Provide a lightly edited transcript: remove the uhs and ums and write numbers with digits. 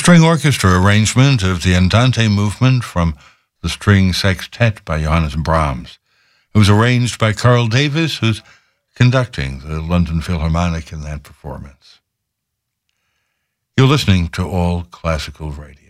string orchestra arrangement of the Andante movement from the String Sextet by Johannes Brahms. It was arranged by Carl Davis, who's conducting the London Philharmonic in that performance. You're listening to All Classical Radio.